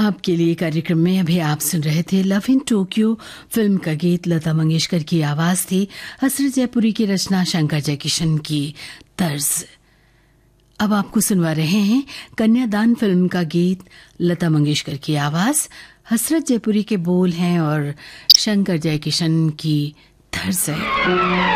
आपके लिए कार्यक्रम में अभी आप सुन रहे थे लव इन टोक्यो फिल्म का गीत। लता मंगेशकर की आवाज थी, हसरत जयपुरी की रचना, शंकर जयकिशन की तर्ज। अब आपको सुनवा रहे हैं कन्यादान फिल्म का गीत, लता मंगेशकर की आवाज, हसरत जयपुरी के बोल हैं और शंकर जयकिशन की तर्ज है।